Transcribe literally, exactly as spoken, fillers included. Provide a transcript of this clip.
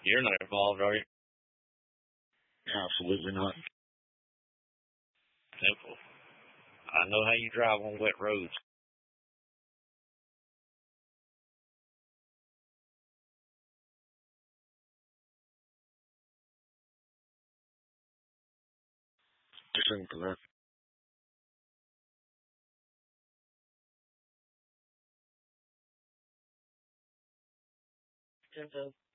You're not involved, are you? Absolutely not. Simple. I know how you drive on wet roads. Simple. Simple.